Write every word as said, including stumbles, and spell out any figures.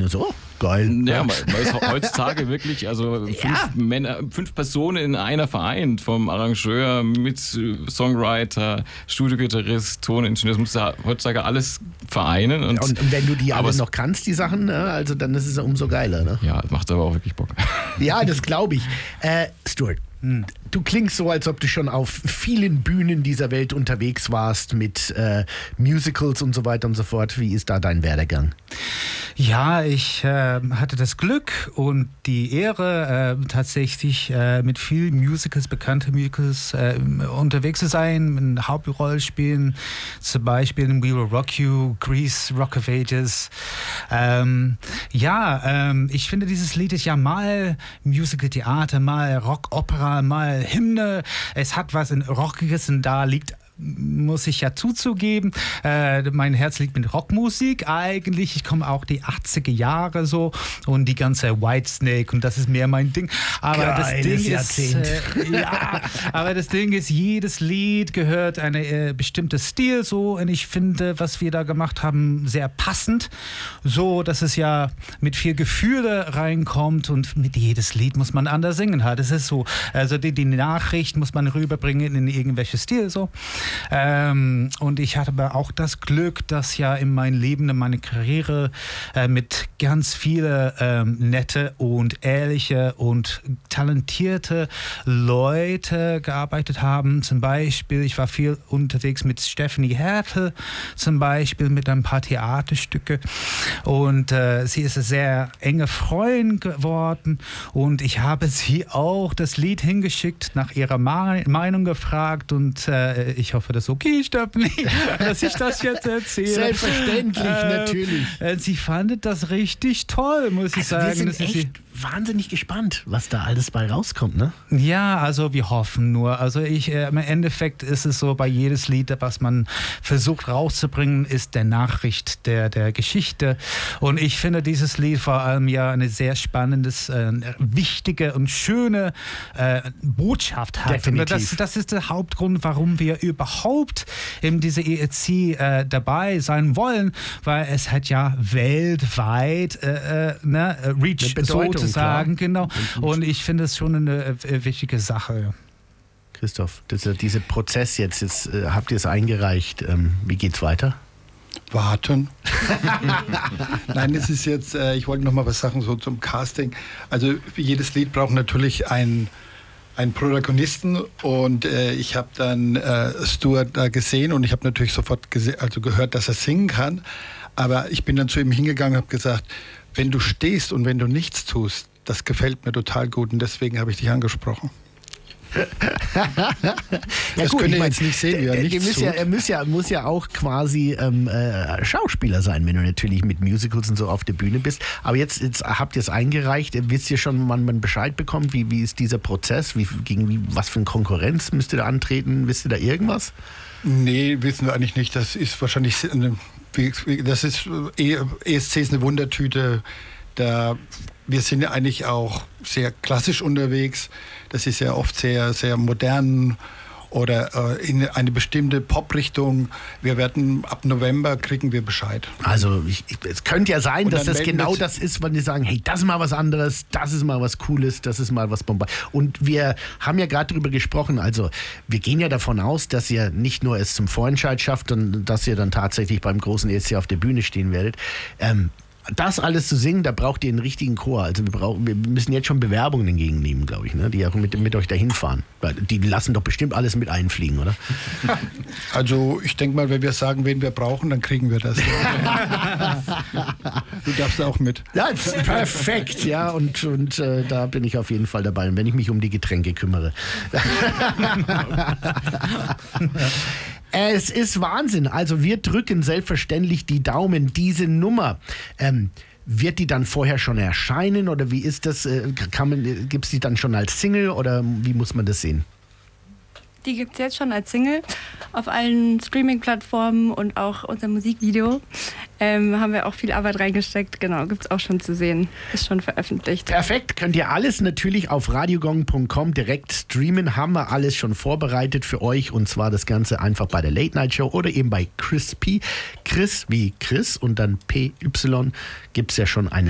und so, oh, geil. Ja, weil es heutzutage wirklich, also fünf, Ja. Männer, fünf Personen in einer vereint, vom Arrangeur mit Songwriter, Studiogitarrist, Toningenieur, das muss ja heutzutage alles vereinen. Und, Und, und wenn du die aber alle es- noch kannst, die Sachen, ne, also dann ist es ja umso geiler. Ne? ja, macht aber auch wirklich Bock. Ja, das glaube ich. Äh, Stuart, du klingst so, als ob du schon auf vielen Bühnen dieser Welt unterwegs warst mit äh, Musicals und so weiter und so fort. Wie ist da dein Werdegang? Ja, ich äh, hatte das Glück und die Ehre, äh, tatsächlich äh, mit vielen Musicals, bekannte Musicals äh, unterwegs zu sein, in Hauptrolle spielen, zum Beispiel in We Will Rock You, Grease, Rock of Ages. Ähm, ja, ähm, ich finde, dieses Lied ist ja mal Musical-Theater, mal Rock-Opera, mal Hymne. Es hat was in Rockiges und da liegt, muss ich ja zuzugeben, äh, mein Herz liegt mit Rockmusik eigentlich. Ich komme auch die achtziger Jahre so und die ganze Whitesnake und das ist mehr mein Ding. Aber das Geiles Ding ist, Jahrzehnt. äh, ja, aber das Ding ist, jedes Lied gehört eine äh, bestimmte Stil so und ich finde, was wir da gemacht haben, sehr passend, so dass es ja mit viel Gefühle reinkommt und mit jedes Lied muss man anders singen halt. Es ist so, also die, die Nachricht muss man rüberbringen in irgendwelche Stil so. Ähm, und ich hatte aber auch das Glück, dass ja in meinem Leben, in meiner Karriere äh, mit ganz viele ähm, nette und ehrliche und talentierte Leute gearbeitet haben. Zum Beispiel, ich war viel unterwegs mit Stephanie Hertel, zum Beispiel mit ein paar Theaterstücke. Und äh, sie ist eine sehr enge Freundin geworden. Und ich habe sie auch das Lied hingeschickt, nach ihrer Ma- Meinung gefragt. Und äh, ich hoffe, das ist okay, Stephanie, dass ich das jetzt erzähle. Selbstverständlich, Ähm, natürlich. äh, Sie fand das richtig toll, muss ich Also sagen. wir sind Das ist echt wahnsinnig gespannt, was da alles bei rauskommt, ne? Ja, also wir hoffen nur. Also ich, äh, im Endeffekt ist es so, bei jedes Lied, was man versucht rauszubringen, ist der Nachricht der, der Geschichte. Und ich finde dieses Lied vor allem ja eine sehr spannendes, äh, wichtige und schöne äh, Botschaft hat. Definitiv. Und das, das ist der Hauptgrund, warum wir überhaupt in dieser E E C äh, dabei sein wollen, weil es hat ja weltweit äh, äh, ne, Reach Eine Bedeutung, sozusagen, klar. genau. Und ich finde es schon eine äh, wichtige Sache. Christoph, das, dieser Prozess jetzt, jetzt äh, habt ihr es eingereicht. Ähm, wie geht's weiter? Warten. Nein, es ist jetzt, äh, ich wollte noch mal was sagen so zum Casting. Also jedes Lied braucht natürlich einen, einen Protagonisten und äh, ich habe dann äh, Stuart da gesehen und ich habe natürlich sofort gese- also gehört, dass er singen kann. Aber ich bin dann zu ihm hingegangen und habe gesagt, wenn du stehst und wenn du nichts tust, das gefällt mir total gut und deswegen habe ich dich angesprochen. Ja, Das gut, könnt ich ihr mein, jetzt nicht sehen, wie er der- nichts der muss ja, tut. er muss ja, muss ja auch quasi ähm, äh, Schauspieler sein, wenn du natürlich mit Musicals und so auf der Bühne bist. Aber jetzt, jetzt habt ihr es eingereicht. Wisst ihr schon, wann man Bescheid bekommt? Wie, wie ist dieser Prozess? Wie, gegen wie, was für eine Konkurrenz müsst ihr da antreten? Wisst ihr da irgendwas? Nee, wissen wir eigentlich nicht. Das ist wahrscheinlich eine, das ist E S C ist eine Wundertüte. Da wir sind ja eigentlich auch sehr klassisch unterwegs. Das ist ja oft sehr sehr modern oder äh, in eine bestimmte Pop-Richtung. Wir werden ab November kriegen wir Bescheid. Also ich, ich, es könnte ja sein, Und dass dann das melden genau wir- das ist, wenn die sagen, hey, das ist mal was anderes, das ist mal was Cooles, das ist mal was Bombe. Und wir haben ja gerade darüber gesprochen, also wir gehen ja davon aus, dass ihr nicht nur es zum Vorentscheid schafft, sondern dass ihr dann tatsächlich beim großen E S C auf der Bühne stehen werdet. Ähm, das alles zu singen, da braucht ihr einen richtigen Chor. Also wir, brauchen, wir müssen jetzt schon Bewerbungen entgegennehmen, glaube ich, ne? Die auch mit, mit euch dahin fahren. Weil die lassen doch bestimmt alles mit einfliegen, oder? Also ich denke mal, wenn wir sagen, wen wir brauchen, dann kriegen wir das. Du darfst auch mit. Ja, perfekt, ja, und, und äh, da bin ich auf jeden Fall dabei, wenn ich mich um die Getränke kümmere. Es ist Wahnsinn. Also wir drücken selbstverständlich die Daumen. Diese Nummer, ähm, wird die dann vorher schon erscheinen oder wie ist das? Äh, kann man, gibt es die dann schon als Single oder wie muss man das sehen? Die gibt es jetzt schon als Single auf allen Streaming-Plattformen und auch unser Musikvideo. Ähm, haben wir auch viel Arbeit reingesteckt. Genau, gibt es auch schon zu sehen. Ist schon veröffentlicht. Perfekt, könnt ihr alles natürlich auf radiogong punkt com direkt streamen. Haben wir alles schon vorbereitet für euch und zwar das Ganze einfach bei der Late Night Show oder eben bei Chris P. Chris wie Chris und dann P Y gibt es ja schon eine